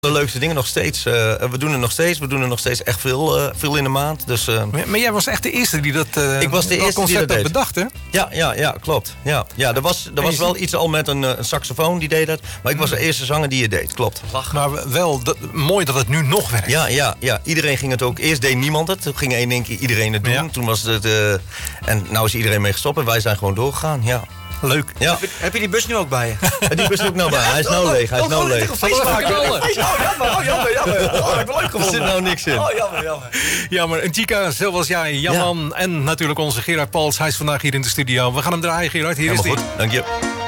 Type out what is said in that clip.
De leukste dingen nog steeds. We doen het nog steeds echt veel in de maand. Dus, maar jij was echt de eerste die dat ik was de eerste concept die dat bedacht, hè? Ja, klopt. Ja, er was wel iets al met een saxofoon die deed dat. Maar ik was de eerste zanger die het deed, klopt. Maar wel mooi dat het nu nog werkt. Ja. Iedereen ging het ook. Eerst deed niemand het. Toen ging in één keer iedereen het doen. Ja. Toen was het... en nou is iedereen mee gestopt en wij zijn gewoon doorgegaan, ja. Leuk. Ja. Heb je die bus nu ook bij je? Die bus ook nou bij. Hij is nou leeg. Hij is nou leeg. Er zit nou niks in. Jammer. En Chica, zoals jij, Jan en natuurlijk onze Gerard Pals. Hij is vandaag hier in de studio. We gaan hem draaien, Gerard. Hier is hij. Goed, dank je.